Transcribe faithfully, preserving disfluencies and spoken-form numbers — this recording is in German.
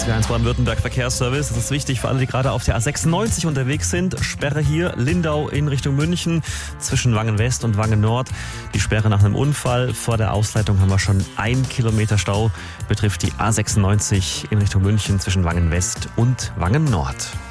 S W eins Baden-Württemberg Verkehrsservice. Das ist wichtig für alle, die gerade auf der A sechsundneunzig unterwegs sind. Sperre hier, Lindau in Richtung München, zwischen Wangen West und Wangen Nord. Die Sperre nach einem Unfall. Vor der Ausleitung haben wir schon ein Kilometer Stau. Betrifft die A sechsundneunzig in Richtung München zwischen Wangen West und Wangen Nord.